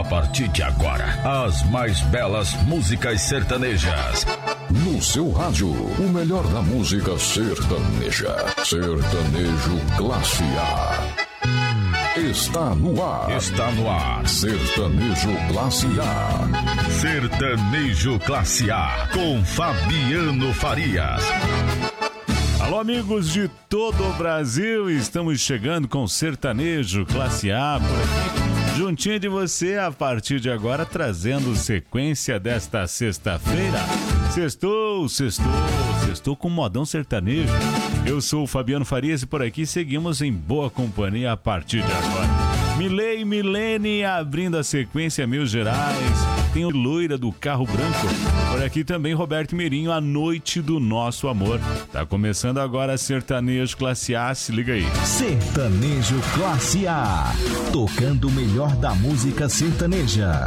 A partir de agora, as mais belas músicas sertanejas. No seu rádio, o melhor da música sertaneja. Sertanejo Classe A. Está no ar. Está no ar. Sertanejo Classe A. Sertanejo Classe A. Com Fabiano Farias. Alô, amigos de todo o Brasil. Estamos chegando com Sertanejo Classe A por aqui. Juntinho de você a partir de agora, trazendo sequência desta sexta-feira. Sextou com modão sertanejo. Eu sou o Fabiano Farias e por aqui seguimos em boa companhia a partir de agora. Milei e Milene abrindo a sequência Mil Gerais. Tem o Loira do Carro Branco. Por aqui também Roberto Mirinho, A Noite do Nosso Amor. Tá começando agora Sertanejo Classe A, se liga aí. Sertanejo Classe A, tocando o melhor da música sertaneja.